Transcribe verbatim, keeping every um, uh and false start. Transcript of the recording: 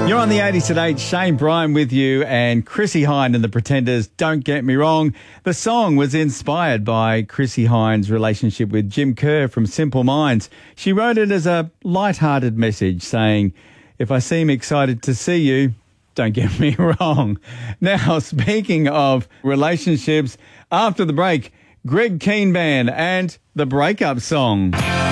You're on the eighties today. Shane Bryan with you and Chrissie Hynde and the Pretenders. Don't get me wrong. The song was inspired by Chrissie Hynde's relationship with Jim Kerr from Simple Minds. She wrote it as a light-hearted message saying, if I seem excited to see you, don't get me wrong. Now, speaking of relationships, after the break, Greg Keen Band and the breakup song.